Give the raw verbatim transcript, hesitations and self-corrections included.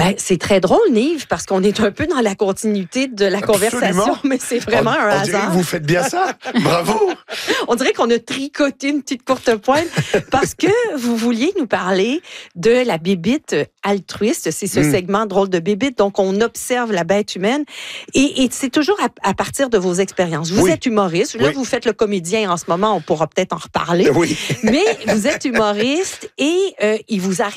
Ben, c'est très drôle, Nive, parce qu'on est un peu dans la continuité de la Absolument. conversation, mais c'est vraiment on, un on hasard. dirait que vous faites bien ça. Bravo. On dirait qu'on a tricoté une petite courte pointe parce que vous vouliez nous parler de la bébite altruiste. C'est ce Mm. segment drôle de bébite. Donc, on observe la bête humaine et, et c'est toujours à, à partir de vos expériences. Vous Oui. êtes humoriste. Là, Oui. vous faites le comédien en ce moment. On pourra peut-être en reparler. Oui. Mais vous êtes humoriste et euh, il vous arrive